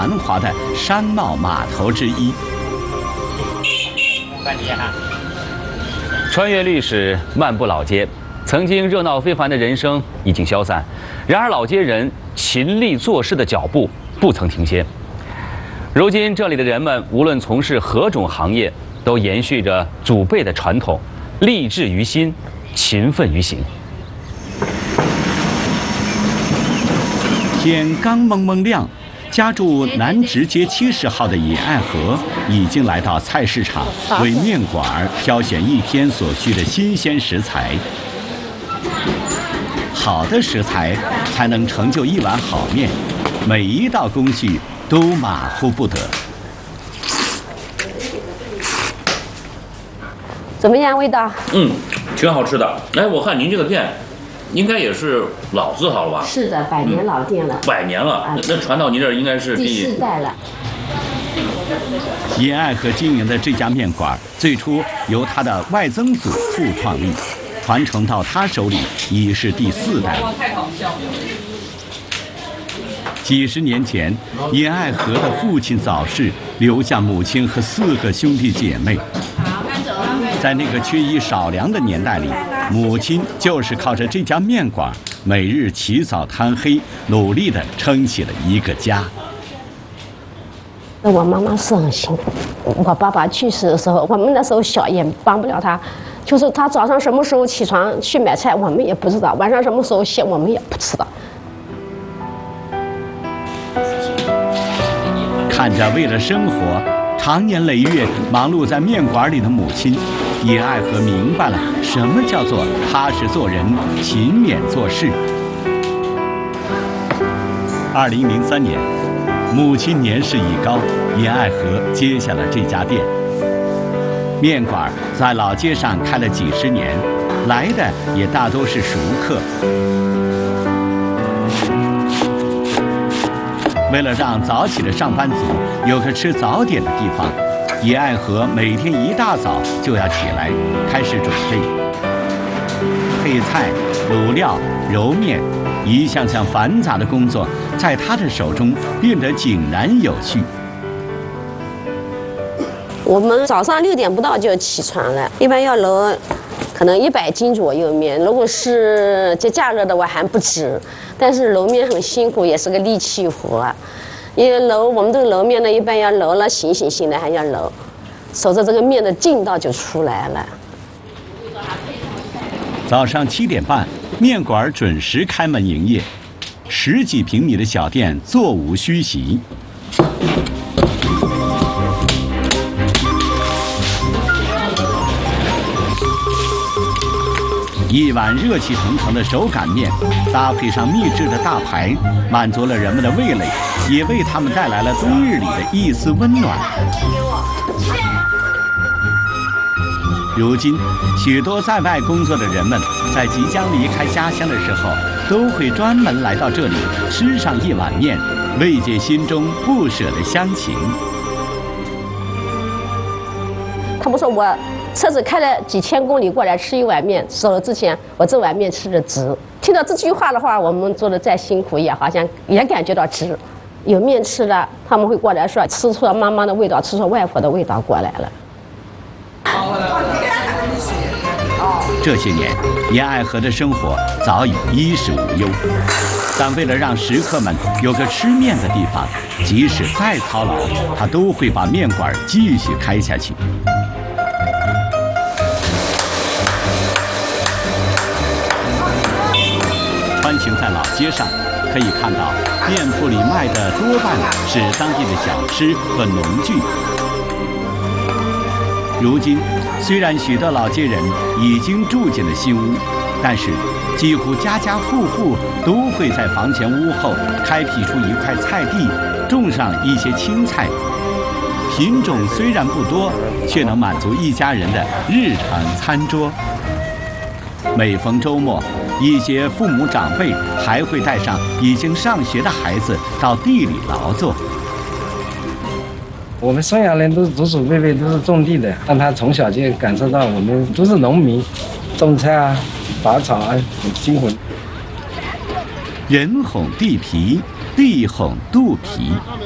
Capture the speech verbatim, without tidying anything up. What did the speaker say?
繁华的商贸码头之一。 穿越历史，漫步老街，曾经热闹非凡的人生已经消散，然而老街人勤力做事的脚步不曾停歇。如今这里的人们无论从事何种行业，都延续着祖辈的传统，立志于心，勤奋于行。 天刚蒙蒙亮，家住南直街七十号的野爱河已经来到菜市场，为面馆挑选一天所需的新鲜食材。好的食材才能成就一碗好面，每一道工序都马虎不得。 怎么样，味道？ 嗯，挺好吃的。哎，我看您这个店，应该也是老字号了吧？ 是的，百年老店了。 嗯、百年了，啊、那传到您这儿应该是第第四代了。 野爱河经营的这家面馆，最初由他的外曾祖父创立，传承到他手里已是第四代了。几十年前，野爱河的父亲早逝，留下母亲和四个兄弟姐妹。在那个缺衣少粮的年代里，母亲就是靠着这家面馆，每日起早贪黑，努力地撑起了一个家。 我妈妈是很辛苦，我爸爸去世的时候，我们那时候小也帮不了他，就是他早上什么时候起床去买菜，我们也不知道；晚上什么时候歇，我们也不知道。 看着为了生活常年累月忙碌在面馆里的母亲，野爱河明白了什么叫做踏实做人，勤勉做事。二零零三年，母亲年事已高，野爱河接下了这家店。面馆在老街上开了几十年，来的也大都是熟客。为了让早起的上班族有个吃早点的地方，野爱河每天一大早就要起来，开始准备配菜、卤料、揉面，一项项繁杂的工作在他的手中变得井然有序。 我们早上六点不到就起床了，一般要揉可能一百斤左右面，如果是节假日的话还不止，但是揉面很辛苦，也是个力气活。因为揉我们这个揉面呢，一般要揉了醒醒醒的还要揉，守着这个面的劲道就出来了。 早上七点半，面馆准时开门营业，十几平米的小店座无虚席。一碗热气腾腾的手擀面，搭配上秘制的大排，满足了人们的味蕾，也为他们带来了冬日里的一丝温暖。如今，许多在外工作的人们，在即将离开家乡的时候，都会专门来到这里吃上一碗面，慰藉心中不舍的乡情。 他们说我车子开了几千公里过来吃一碗面，走了之前我这碗面吃的值。听到这句话的话，我们做的再辛苦也好像也感觉到值。有面吃了，他们会过来说吃出了妈妈的味道，吃出外婆的味道过来了。 这些年，野爱河的生活早已衣食无忧，但为了让食客们有个吃面的地方，即使再操劳，他都会把面馆继续开下去。穿行在老街上，可以看到店铺里卖的多半是当地的小吃和农具。如今，虽然许多老街人已经住进了新屋，但是几乎家家户户都会在房前屋后开辟出一块菜地，种上一些青菜。品种虽然不多，却能满足一家人的日常餐桌。每逢周末，一些父母长辈还会带上已经上学的孩子到地里劳作。 我们孙杨人都祖祖辈辈都是种地的，让他从小就感受到我们都是农民，种菜啊、拔草啊，很辛苦。 人哄地皮，地哄肚皮。